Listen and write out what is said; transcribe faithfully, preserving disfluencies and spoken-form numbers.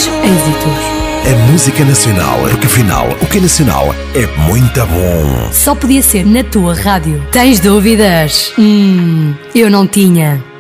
mais êxitos. A música nacional, porque afinal, o que é nacional é muito bom. Só podia ser na tua rádio. Tens dúvidas? Hum, eu não tinha.